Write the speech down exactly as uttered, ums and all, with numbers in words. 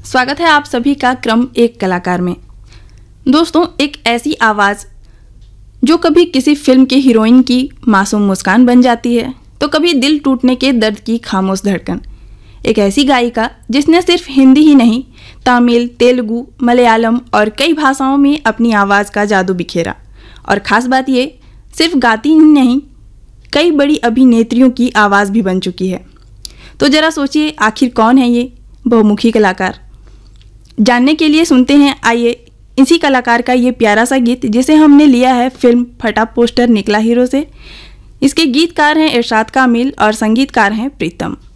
स्वागत है आप सभी का क्रम एक कलाकार में। दोस्तों, एक ऐसी आवाज़ जो कभी किसी फिल्म के हीरोइन की मासूम मुस्कान बन जाती है तो कभी दिल टूटने के दर्द की खामोश धड़कन। एक ऐसी गायिका जिसने सिर्फ हिंदी ही नहीं, तमिल, तेलुगु, मलयालम और कई भाषाओं में अपनी आवाज़ का जादू बिखेरा। और ख़ास बात ये, सिर्फ गाती ही नहीं, कई बड़ी अभिनेत्रियों की आवाज़ भी बन चुकी है। तो ज़रा सोचिए, आखिर कौन है ये बहुमुखी कलाकार? जानने के लिए सुनते हैं, आइए इसी कलाकार का ये प्यारा सा गीत जिसे हमने लिया है फिल्म फटा पोस्टर निकला हीरो से। इसके गीतकार हैं इरशाद कामिल और संगीतकार हैं प्रीतम।